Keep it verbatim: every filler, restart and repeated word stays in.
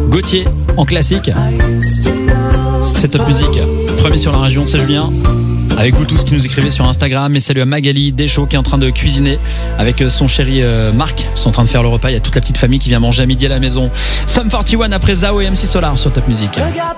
Gauthier en classique. C'est Top Music, premier sur la région, c'est Julien. Avec vous tous qui nous écrivez sur Instagram. Et salut à Magali Deschaux qui est en train de cuisiner avec son chéri euh, Marc. Ils sont en train de faire le repas. Il y a toute la petite famille qui vient manger à midi à la maison. Sum quarante et un après Zao et M C Solar sur Top Music. Regarde